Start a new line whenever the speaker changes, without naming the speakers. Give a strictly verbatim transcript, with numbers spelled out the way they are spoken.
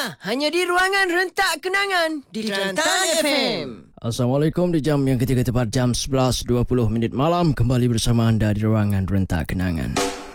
Ha, hanya di Ruangan Rentak Kenangan di Kelantan F M.
Assalamualaikum, di jam yang ketiga tepat jam sebelas dua puluh minit malam. Kembali bersama anda di Ruangan Rentak Kenangan.